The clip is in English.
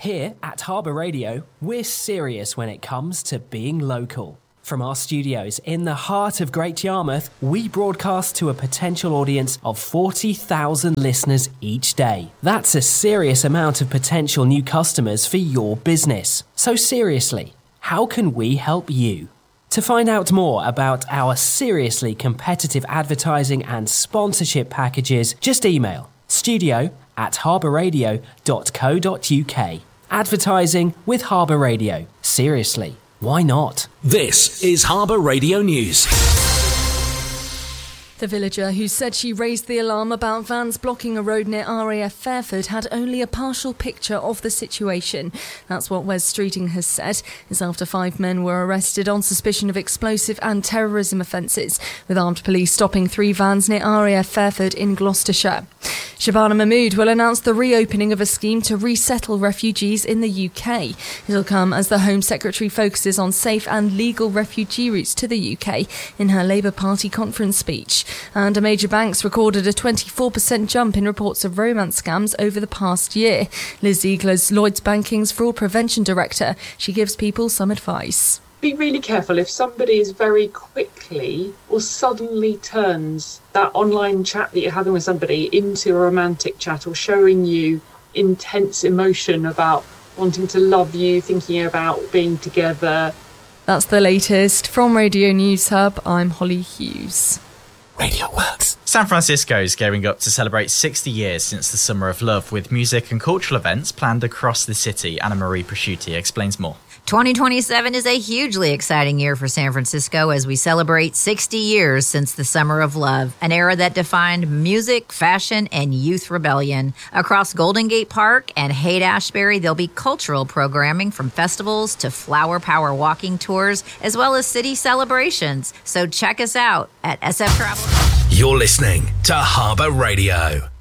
Here at Harbour Radio, we're serious when it comes to being local. From our studios in the heart of Great Yarmouth, we broadcast to a potential audience of 40,000 listeners each day. That's a serious amount of potential new customers for your business. So seriously, how can we help you? To find out more about our seriously competitive advertising and sponsorship packages, just email studio@harbourradio.co.uk. Advertising with Harbour Radio. Seriously. Why not? This is Harbour Radio News. The villager who said she raised the alarm about vans blocking a road near RAF Fairford had only a partial picture of the situation. That's what Wes Streeting has said. It's after 5 men were arrested on suspicion of explosive and terrorism offences, with armed police stopping 3 vans near RAF Fairford in Gloucestershire. Shabana Mahmood will announce the reopening of a scheme to resettle refugees in the UK. It'll come as the Home Secretary focuses on safe and legal refugee routes to the UK in her Labour Party conference speech. And a major bank's recorded a 24% jump in reports of romance scams over the past year. Liz Ziegler's Lloyds Banking's fraud prevention director. She gives people some advice. Be really careful if somebody is very quickly or suddenly turns that online chat that you're having with somebody into a romantic chat, or showing you intense emotion about wanting to love you, thinking about being together. That's the latest. From Radio News Hub, I'm Holly Hughes. Radio Works. San Francisco is gearing up to celebrate 60 years since the Summer of Love, with music and cultural events planned across the city. Anna Marie Prosciutti explains more. 2027 is a hugely exciting year for San Francisco as we celebrate 60 years since the Summer of Love, an era that defined music, fashion, and youth rebellion. Across Golden Gate Park and Haight-Ashbury, there'll be cultural programming from festivals to flower power walking tours, as well as city celebrations. So check us out at SF Travel. You're listening to Harbour Radio.